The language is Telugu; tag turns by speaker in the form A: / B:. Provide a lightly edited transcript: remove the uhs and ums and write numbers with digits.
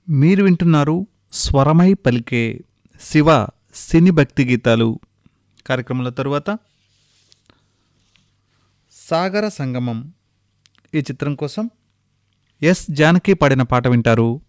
A: మీరు వింటున్నారు స్వరమై పలికే శివ సినీ భక్తి గీతాలు కార్యక్రమంలో తరువాత సాగర సంగమం ఈ చిత్రం కోసం ఎస్ జానకి పాడిన పాట వింటారు.